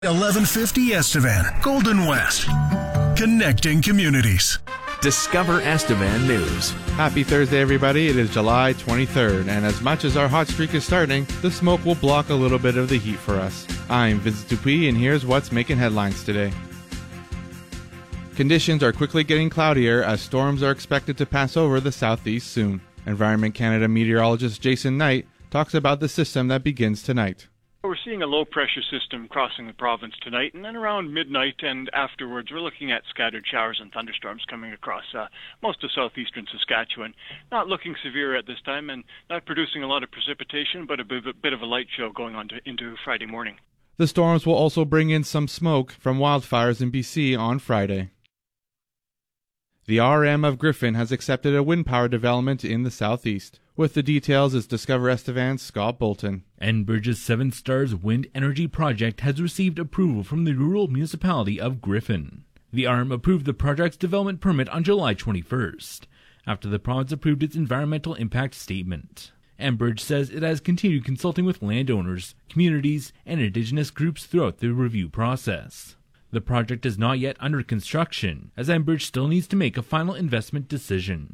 1150 Estevan, Golden West. Connecting communities. Discover Estevan News. Happy Thursday, everybody. It is July 23rd, and as much as our hot streak is starting, the smoke will block a little bit of the heat for us. I'm Vincent Dupuis, and here's what's making headlines today. Conditions are quickly getting cloudier as storms are expected to pass over the southeast soon. Environment Canada meteorologist Jason Knight talks about the system that begins tonight. We're seeing a low-pressure system crossing the province tonight, and then around midnight and afterwards, we're looking at scattered showers and thunderstorms coming across most of southeastern Saskatchewan. Not looking severe at this time and not producing a lot of precipitation, but a bit of a light show going on into Friday morning. The storms will also bring in some smoke from wildfires in BC on Friday. The RM of Griffin has accepted a wind power development in the southeast. With the details is Discover Estevan's Scott Bolton. Enbridge's Seven Stars Wind Energy Project has received approval from the rural municipality of Griffin. The RM approved the project's development permit on July 21st, after the province approved its environmental impact statement. Enbridge says it has continued consulting with landowners, communities, and Indigenous groups throughout the review process. The project is not yet under construction, as Enbridge still needs to make a final investment decision.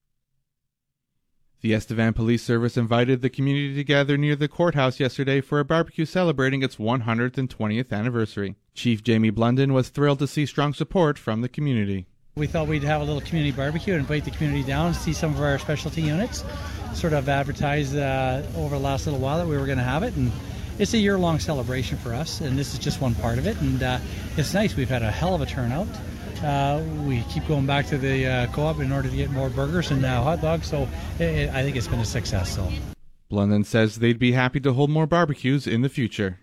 The Estevan Police Service invited the community to gather near the courthouse yesterday for a barbecue celebrating its 120th anniversary. Chief Jamie Blunden was thrilled to see strong support from the community. We thought we'd have a little community barbecue and invite the community down to see some of our specialty units. Sort of advertised over the last little while that we were going to have it, and it's a year-long celebration for us, and this is just one part of it, and it's nice. We've had a hell of a turnout. We keep going back to the co-op in order to get more burgers and hot dogs, so I think it's been a success. So, Blunden says they'd be happy to hold more barbecues in the future.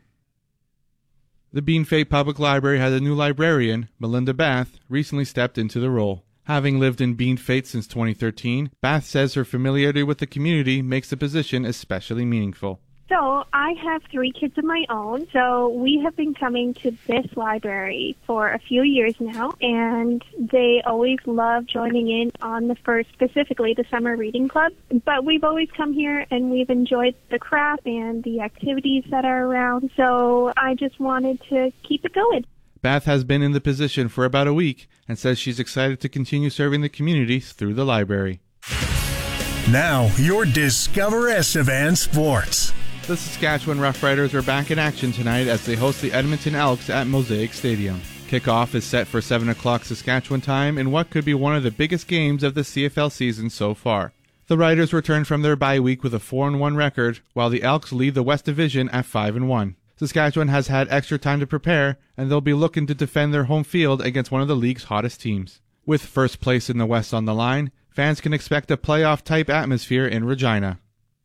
The Bean Fate Public Library has a new librarian, Melinda Bath, recently stepped into the role. Having lived in Bean Fate since 2013, Bath says her familiarity with the community makes the position especially meaningful. So I have 3 kids of my own, so we have been coming to this library for a few years now, and they always love joining in on specifically the summer reading club. But we've always come here and we've enjoyed the craft and the activities that are around, so I just wanted to keep it going. Bath has been in the position for about a week and says she's excited to continue serving the community through the library. Now, your Discover Estevan Sports. The Saskatchewan Roughriders are back in action tonight as they host the Edmonton Elks at Mosaic Stadium. Kickoff is set for 7 o'clock Saskatchewan time in what could be one of the biggest games of the CFL season so far. The Riders return from their bye week with a 4-1 record, while the Elks lead the West Division at 5-1. Saskatchewan has had extra time to prepare, and they'll be looking to defend their home field against one of the league's hottest teams. With first place in the West on the line, fans can expect a playoff-type atmosphere in Regina.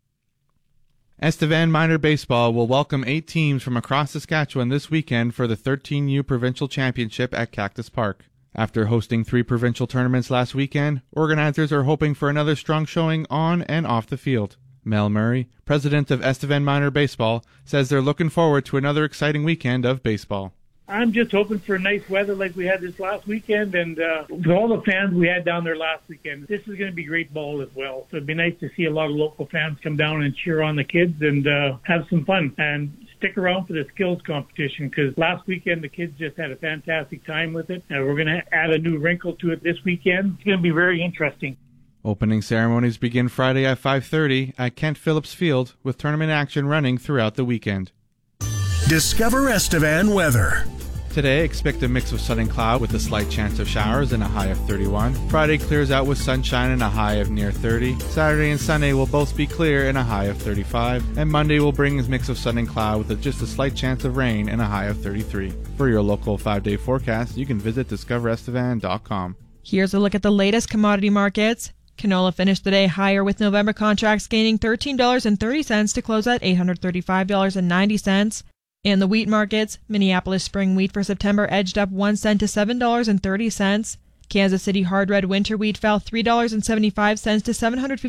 Estevan Minor Baseball will welcome 8 teams from across Saskatchewan this weekend for the 13U Provincial Championship at Cactus Park. After hosting 3 provincial tournaments last weekend, organizers are hoping for another strong showing on and off the field. Mel Murray, president of Estevan Minor Baseball, says they're looking forward to another exciting weekend of baseball. I'm just hoping for nice weather like we had this last weekend, and for all the fans we had down there last weekend, this is going to be great ball as well. So it'd be nice to see a lot of local fans come down and cheer on the kids and have some fun. And stick around for the skills competition, because last weekend the kids just had a fantastic time with it. And we're going to add a new wrinkle to it this weekend. It's going to be very interesting. Opening ceremonies begin Friday at 5:30 at Kent Phillips Field, with tournament action running throughout the weekend. Discover Estevan weather. Today, expect a mix of sun and cloud with a slight chance of showers and a high of 31. Friday clears out with sunshine and a high of near 30. Saturday and Sunday will both be clear and a high of 35. And Monday will bring a mix of sun and cloud with just a slight chance of rain and a high of 33. For your local 5-day forecast, you can visit discoverestevan.com. Here's a look at the latest commodity markets. Canola finished the day higher, with November contracts gaining $13.30 to close at $835.90. In the wheat markets, Minneapolis spring wheat for September edged up 1 cent to $7.30. Kansas City hard red winter wheat fell $3.75 to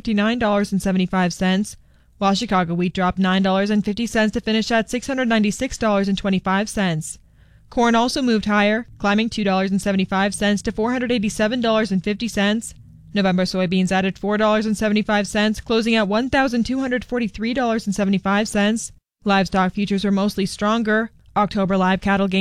$759.75, while Chicago wheat dropped $9.50 to finish at $696.25. Corn also moved higher, climbing $2.75 to $487.50. November soybeans added $4.75, closing at $1,243.75. Livestock futures were mostly stronger. October live cattle gain